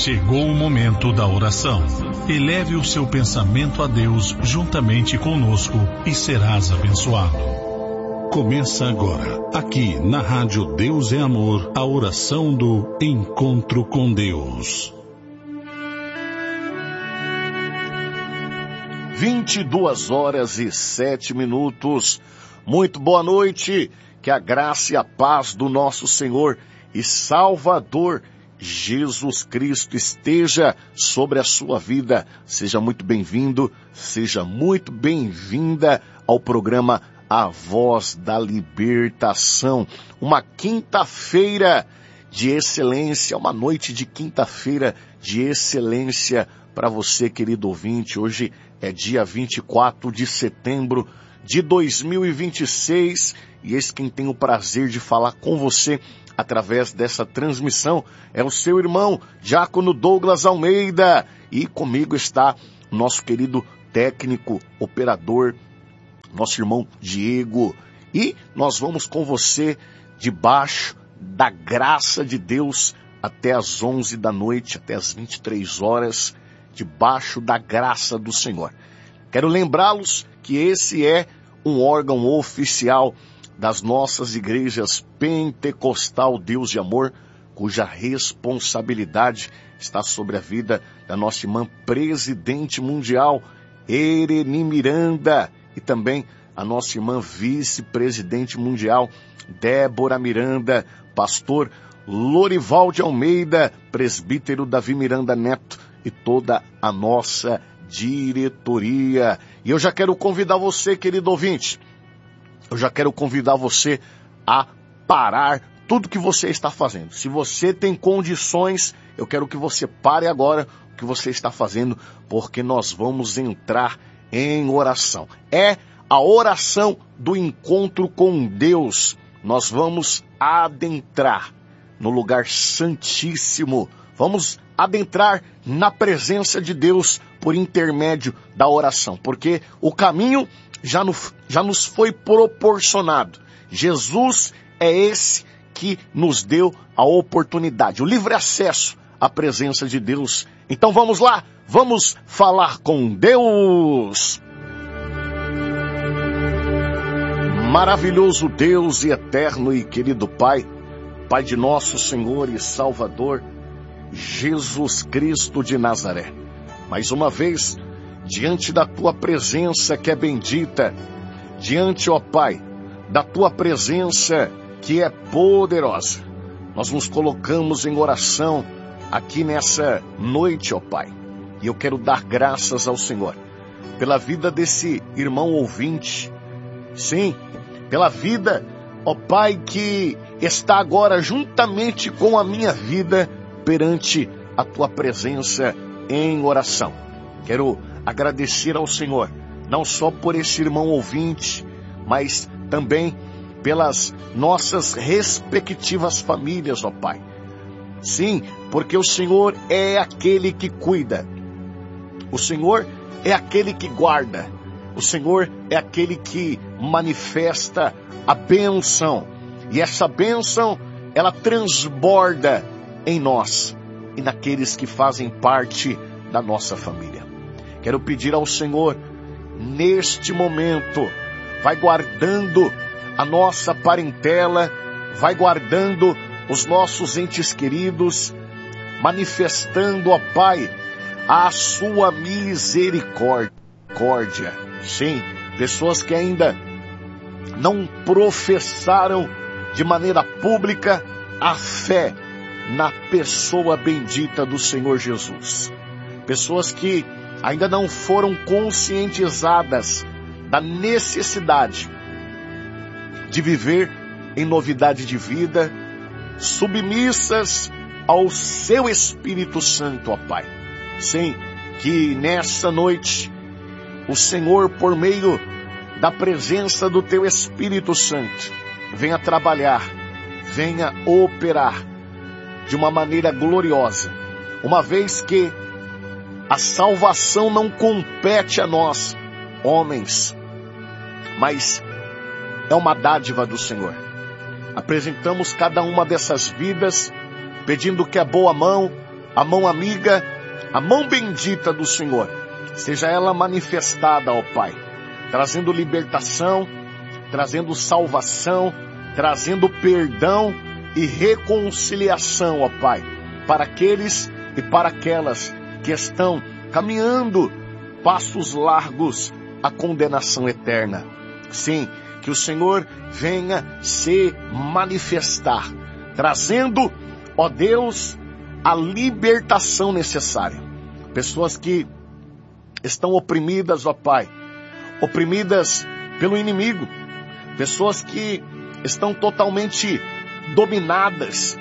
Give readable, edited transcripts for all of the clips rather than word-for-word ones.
Chegou o momento da oração. Eleve o seu pensamento a Deus juntamente conosco e serás abençoado. Começa agora, aqui na Rádio Deus é Amor, a oração do Encontro com Deus. 22h07. Muito boa noite. Que a graça e a paz do nosso Senhor e Salvador Jesus Cristo esteja sobre a sua vida. Seja muito bem-vindo, seja muito bem-vinda ao programa A Voz da Libertação. Uma quinta-feira de excelência, uma noite de quinta-feira de excelência para você, querido ouvinte. Hoje é dia 24 de setembro de 2026 e esse quem tem o prazer de falar com você através dessa transmissão é o seu irmão, Diácono Douglas Almeida, e comigo está o nosso querido técnico, operador, nosso irmão Diego, e nós vamos com você debaixo da graça de Deus até as 11 da noite, até as 23 horas, debaixo da graça do Senhor. Quero lembrá-los que esse é um órgão oficial das nossas igrejas Pentecostal Deus de Amor, cuja responsabilidade está sobre a vida da nossa irmã presidente mundial, Ereni Miranda, e também a nossa irmã vice-presidente mundial, Débora Miranda, pastor Lorival de Almeida, presbítero Davi Miranda Neto e toda a nossa diretoria. E eu já quero convidar você, querido ouvinte, eu já quero convidar você a parar tudo que você está fazendo. Se você tem condições, eu quero que você pare agora o que você está fazendo, porque nós vamos entrar em oração. É a oração do encontro com Deus. Nós vamos adentrar no lugar santíssimo. Vamos adentrar na presença de Deus por intermédio da oração, porque o caminho já nos foi proporcionado. Jesus é esse que nos deu a oportunidade, o livre acesso à presença de Deus. Então vamos lá, vamos falar com Deus. Maravilhoso Deus e eterno e querido Pai, Pai de nosso Senhor e Salvador, Jesus Cristo de Nazaré. Mais uma vez, diante da Tua presença que é bendita, diante, ó Pai, da Tua presença que é poderosa, nós nos colocamos em oração aqui nessa noite, ó Pai. E eu quero dar graças ao Senhor pela vida desse irmão ouvinte, sim, pela vida, ó Pai, que está agora juntamente com a minha vida perante a Tua presença em oração. Quero agradecer ao Senhor, não só por esse irmão ouvinte, mas também pelas nossas respectivas famílias, ó Pai. Sim, porque o Senhor é aquele que cuida, o Senhor é aquele que guarda, o Senhor é aquele que manifesta a bênção, e essa bênção, ela transborda em nós e naqueles que fazem parte da nossa família. Quero pedir ao Senhor, neste momento, vai guardando a nossa parentela, vai guardando os nossos entes queridos, manifestando, ó Pai, a sua misericórdia. Sim, pessoas que ainda não professaram de maneira pública a fé na pessoa bendita do Senhor Jesus. Pessoas que ainda não foram conscientizadas da necessidade de viver em novidade de vida, submissas ao seu Espírito Santo, ó Pai. Sim, que nessa noite o Senhor, por meio da presença do Teu Espírito Santo, venha trabalhar, venha operar de uma maneira gloriosa, uma vez que a salvação não compete a nós, homens, mas é uma dádiva do Senhor. Apresentamos cada uma dessas vidas, pedindo que a boa mão, a mão amiga, a mão bendita do Senhor, seja ela manifestada, ó Pai, trazendo libertação, trazendo salvação, trazendo perdão e reconciliação, ó Pai, para aqueles e para aquelas que estão caminhando passos largos à condenação eterna. Sim, que o Senhor venha se manifestar, trazendo, ó Deus, a libertação necessária. Pessoas que estão oprimidas, ó Pai, oprimidas pelo inimigo, pessoas que estão totalmente dominadas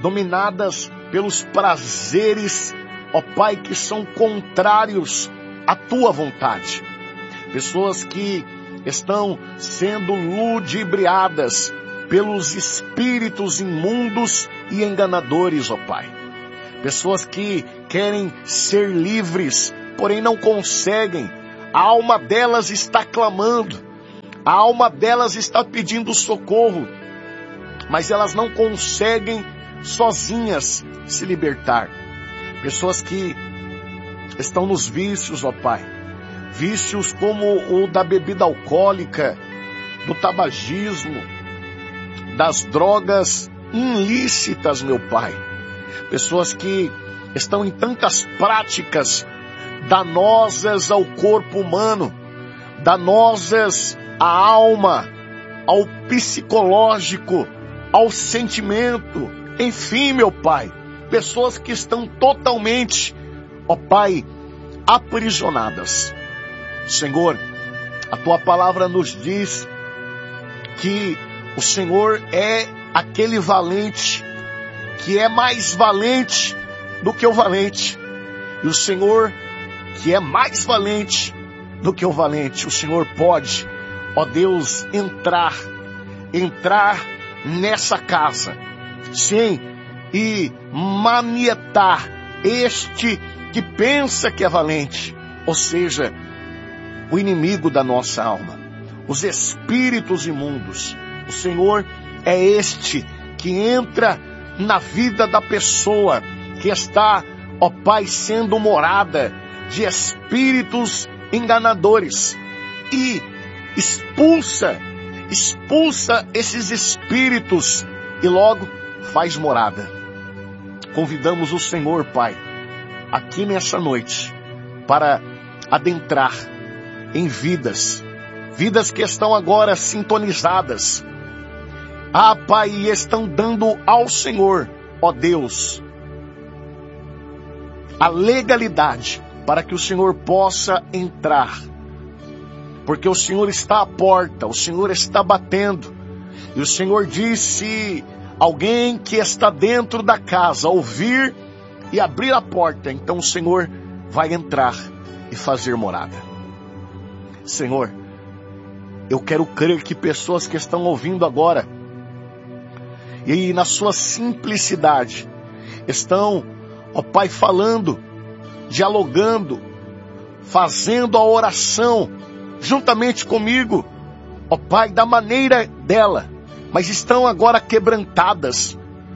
pelos prazeres, ó Pai, que são contrários à Tua vontade. Pessoas que estão sendo ludibriadas pelos espíritos imundos e enganadores, ó Pai. Pessoas que querem ser livres, porém não conseguem. A alma delas está clamando, a alma delas está pedindo socorro, mas elas não conseguem sozinhas se libertar. Pessoas que estão nos vícios, ó Pai, vícios como o da bebida alcoólica, do tabagismo, das drogas ilícitas, meu Pai. Pessoas que estão em tantas práticas danosas ao corpo humano, danosas à alma, ao psicológico, ao sentimento, enfim, meu Pai, pessoas que estão totalmente, ó Pai, aprisionadas. Senhor, a Tua palavra nos diz que o Senhor é aquele valente, que é mais valente do que o valente. E o Senhor, que é mais valente do que o valente, o Senhor pode, ó Deus, entrar nessa casa, sim, e manietar este que pensa que é valente, ou seja, o inimigo da nossa alma, os espíritos imundos. O Senhor é este que entra na vida da pessoa que está, ó Pai, sendo morada de espíritos enganadores e expulsa esses espíritos e logo faz morada. Convidamos o Senhor, Pai, aqui nessa noite para adentrar em vidas que estão agora sintonizadas. Ah, Pai, e estão dando ao Senhor, ó Deus, a legalidade para que o Senhor possa entrar. Porque o Senhor está à porta, o Senhor está batendo. E o Senhor disse, alguém que está dentro da casa ouvir e abrir a porta, então o Senhor vai entrar e fazer morada. Senhor, eu quero crer que pessoas que estão ouvindo agora e na sua simplicidade estão, ó Pai, falando, dialogando, fazendo a oração juntamente comigo, ó Pai, da maneira dela, mas estão agora aquebrantadas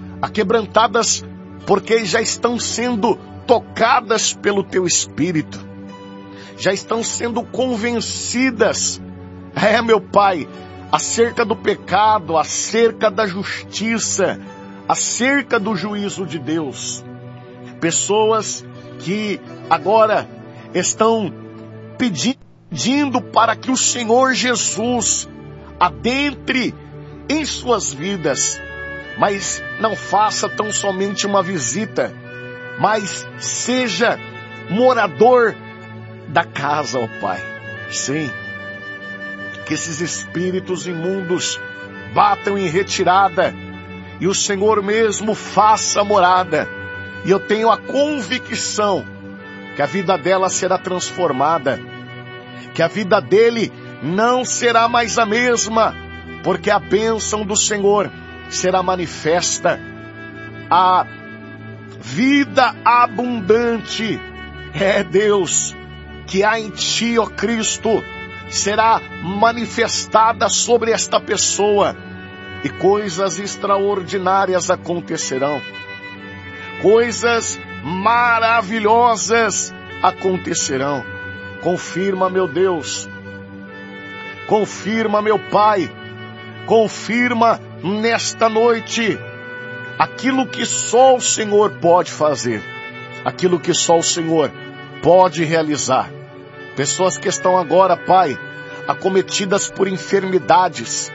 porque já estão sendo tocadas pelo Teu Espírito, já estão sendo convencidas, meu Pai, acerca do pecado, acerca da justiça, acerca do juízo de Deus. Pessoas que agora estão pedindo para que o Senhor Jesus adentre em suas vidas, mas não faça tão somente uma visita, mas seja morador da casa, ó Pai. Sim, que esses espíritos imundos batam em retirada e o Senhor mesmo faça morada. E eu tenho a convicção que a vida dela será transformada, que a vida dele não será mais a mesma, porque a bênção do Senhor será manifesta. A vida abundante, Deus, que há em Ti, ó Cristo, será manifestada sobre esta pessoa e coisas extraordinárias acontecerão. Coisas maravilhosas acontecerão. Confirma, meu Deus. Confirma, meu Pai. Confirma nesta noite aquilo que só o Senhor pode fazer, aquilo que só o Senhor pode realizar. Pessoas que estão agora, Pai, acometidas por enfermidades,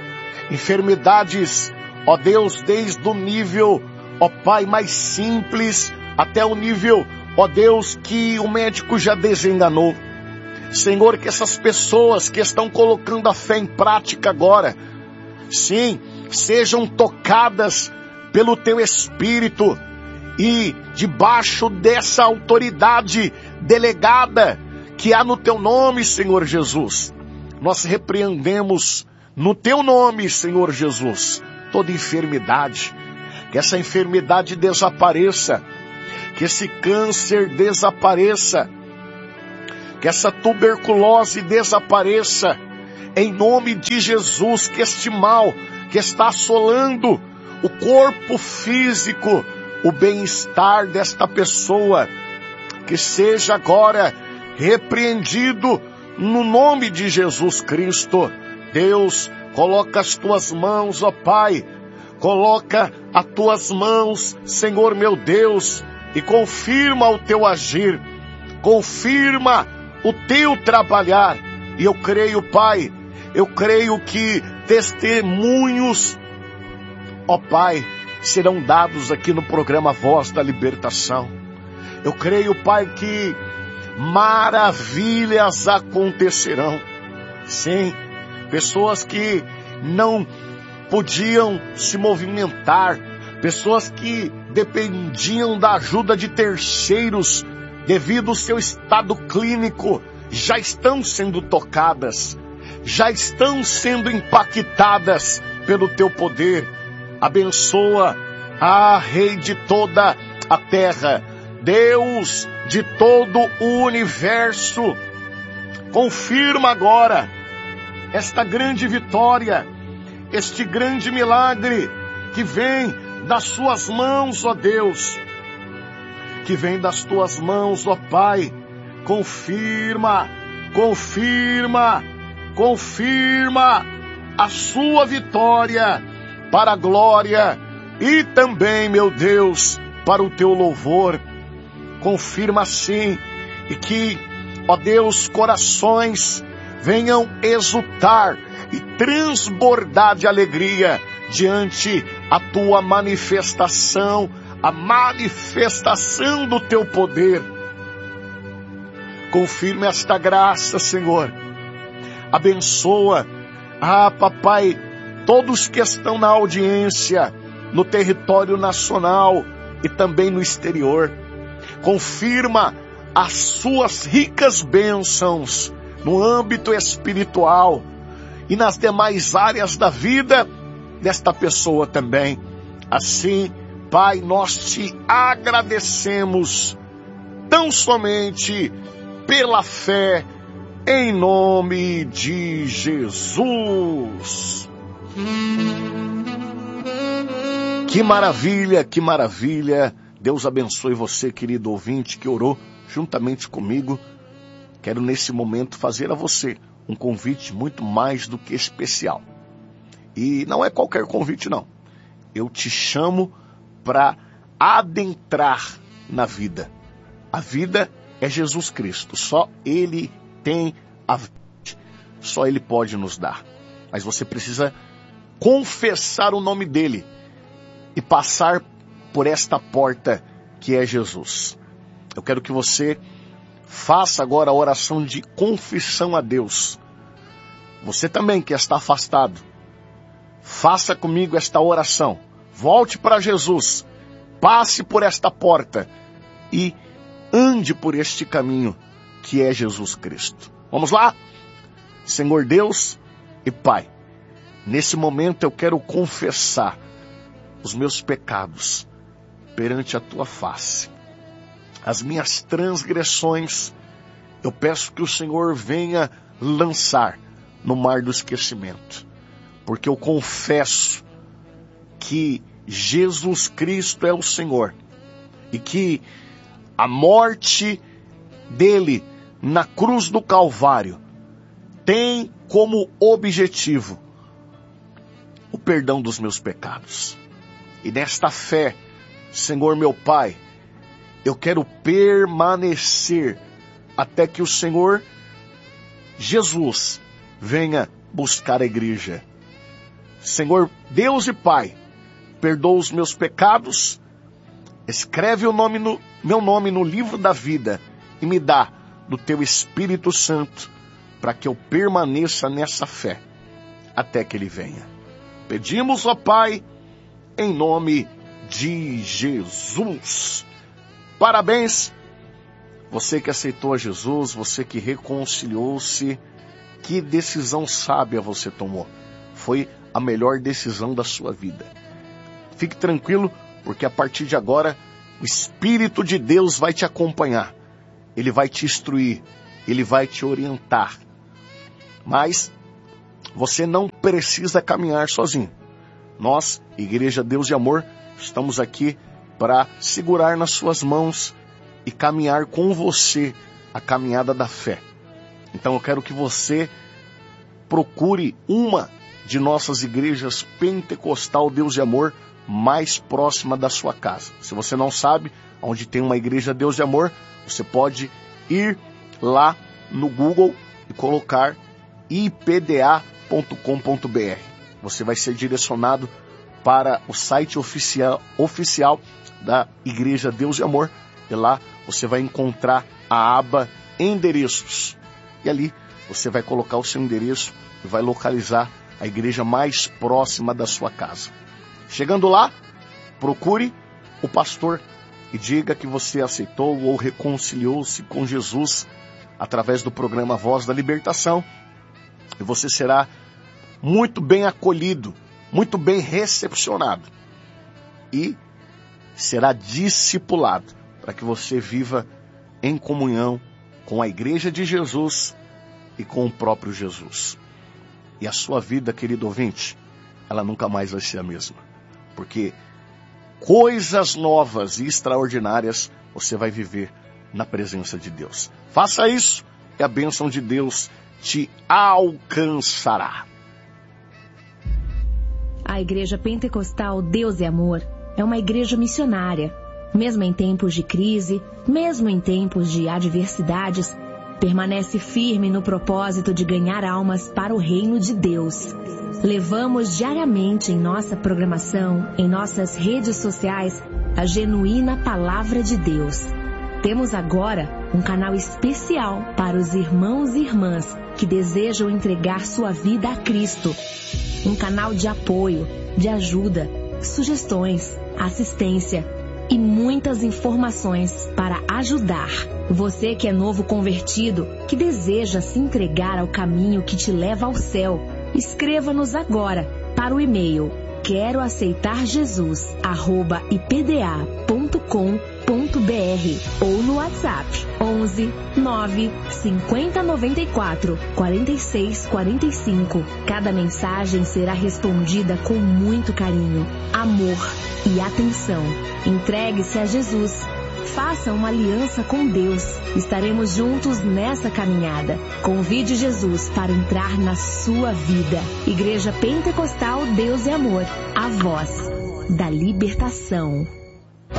ó Deus, desde o nível, ó Pai, mais simples até o nível, ó Deus, que o médico já desenganou. Senhor, que essas pessoas que estão colocando a fé em prática agora, sim, sejam tocadas pelo Teu Espírito e debaixo dessa autoridade delegada que há no Teu nome, Senhor Jesus, nós repreendemos no Teu nome, Senhor Jesus, toda enfermidade, que essa enfermidade desapareça, que esse câncer desapareça, que essa tuberculose desapareça, em nome de Jesus, que este mal que está assolando o corpo físico, o bem-estar desta pessoa, que seja agora repreendido no nome de Jesus Cristo. Deus, coloca as Tuas mãos, ó Pai, coloca as Tuas mãos, Senhor meu Deus, e confirma o Teu agir, confirma o Teu trabalhar. E eu creio, Pai, eu creio que testemunhos, ó Pai, serão dados aqui no programa Voz da Libertação. Eu creio, Pai, que maravilhas acontecerão. Sim, pessoas que não podiam se movimentar, pessoas que dependiam da ajuda de terceiros devido ao seu estado clínico, já estão sendo tocadas, já estão sendo impactadas pelo Teu poder. Abençoa, Rei de toda a terra, Deus de todo o universo, confirma agora esta grande vitória, este grande milagre que vem das Suas mãos, ó Deus, que vem das Tuas mãos, ó Pai. Confirma, confirma, confirma a Sua vitória para a glória e também, meu Deus, para o Teu louvor. Confirma sim, e que, ó Deus, corações venham exultar e transbordar de alegria diante a Tua manifestação, a manifestação do Teu poder. Confirma esta graça, Senhor. Abençoa, Papai, todos que estão na audiência, no território nacional e também no exterior. Confirma as Suas ricas bênçãos no âmbito espiritual e nas demais áreas da vida desta pessoa também. Assim, Pai, nós Te agradecemos tão somente pela fé, em nome de Jesus. Que maravilha, que maravilha. Deus abençoe você, querido ouvinte, que orou juntamente comigo. Quero nesse momento fazer a você um convite muito mais do que especial. E não é qualquer convite, não. Eu te chamo para adentrar na vida. A vida é Jesus Cristo. Só Ele tem a vida. Só Ele pode nos dar. Mas você precisa confessar o nome dEle e passar por esta porta que é Jesus. Eu quero que você faça agora a oração de confissão a Deus. Você também que está afastado, faça comigo esta oração. Volte para Jesus, passe por esta porta e ande por este caminho que é Jesus Cristo. Vamos lá? Senhor Deus e Pai, nesse momento eu quero confessar os meus pecados perante a Tua face. As minhas transgressões, eu peço que o Senhor venha lançar no mar do esquecimento. Porque eu confesso que Jesus Cristo é o Senhor. E que A morte dele na cruz do Calvário tem como objetivo o perdão dos meus pecados. E nesta fé, Senhor meu Pai, eu quero permanecer até que o Senhor Jesus venha buscar a igreja. Senhor Deus e Pai, perdoa os meus pecados, escreve meu nome no livro da vida e me dá do teu Espírito Santo para que eu permaneça nessa fé até que ele venha. Pedimos, ó Pai, em nome de Jesus. Parabéns, você que aceitou a Jesus, você que reconciliou-se, que decisão sábia você tomou. Foi a melhor decisão da sua vida. Fique tranquilo, porque a partir de agora, o Espírito de Deus vai te acompanhar. Ele vai te instruir, ele vai te orientar. Mas você não precisa caminhar sozinho. Nós, Igreja Deus e Amor, estamos aqui para segurar nas suas mãos e caminhar com você a caminhada da fé. Então eu quero que você procure uma de nossas igrejas pentecostal Deus e Amor mais próxima da sua casa. Se você não sabe onde tem uma igreja Deus e Amor, você pode ir lá no Google e colocar ipda.com.br. Você vai ser direcionado para o site oficial da Igreja Deus e Amor. E lá você vai encontrar a aba Endereços. E ali você vai colocar o seu endereço e vai localizar a igreja mais próxima da sua casa. Chegando lá, procure o pastor e diga que você aceitou ou reconciliou-se com Jesus através do programa Voz da Libertação. E você será muito bem acolhido, muito bem recepcionado. E será discipulado para que você viva em comunhão com a Igreja de Jesus e com o próprio Jesus. E a sua vida, querido ouvinte, ela nunca mais vai ser a mesma. Porque coisas novas e extraordinárias você vai viver na presença de Deus. Faça isso e a bênção de Deus te alcançará. A Igreja Pentecostal Deus e Amor é uma igreja missionária. Mesmo em tempos de crise, mesmo em tempos de adversidades, permanece firme no propósito de ganhar almas para o reino de Deus. Levamos diariamente em nossa programação, em nossas redes sociais, a genuína palavra de Deus. Temos agora um canal especial para os irmãos e irmãs que desejam entregar sua vida a Cristo. Um canal de apoio, de ajuda, sugestões, assistência e muitas informações para ajudar. Você que é novo convertido, que deseja se entregar ao caminho que te leva ao céu, escreva-nos agora para o e-mail queroaceitarjesus@ipda.com.br ou no WhatsApp 11 9 50 94 46 45. Cada mensagem será respondida com muito carinho, amor e atenção. Entregue-se a Jesus. Faça uma aliança com Deus. Estaremos juntos nessa caminhada. Convide Jesus para entrar na sua vida. Igreja Pentecostal Deus e Amor, a voz da libertação.